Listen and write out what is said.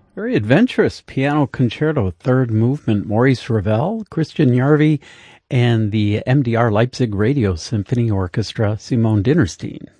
Very adventurous piano concerto, third movement, Maurice Ravel, Christian Jarvey, and the MDR Leipzig Radio Symphony Orchestra, Simone Dinnerstein.